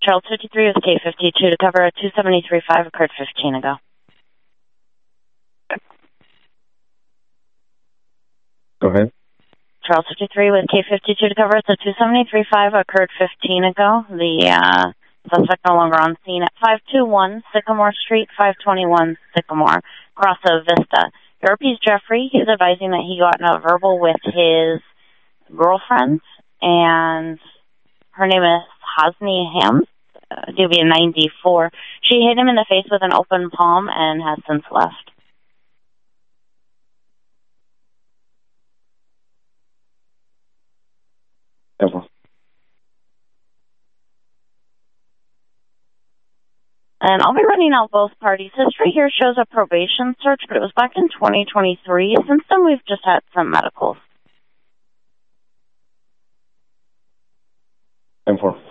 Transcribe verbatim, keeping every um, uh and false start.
Charles fifty-three with K fifty-two to cover a two seventy-three point five occurred fifteen ago. Go ahead. Charles fifty-three with K fifty-two to cover. It's a two seventy-three point five occurred fifteen ago. The uh, suspect no longer on scene at five two one Sycamore Street, five twenty-one Sycamore, Grosso Vista. Your R P's Jeffrey. He's advising that he got in a verbal with his girlfriend, and her name is Hosni Hams, uh, D B ninety-four. She hit him in the face with an open palm and has since left. Ever. And I'll be running out both parties. History here shows a probation search, but it was back in twenty twenty-three. Since then, we've just had some medicals. ten four.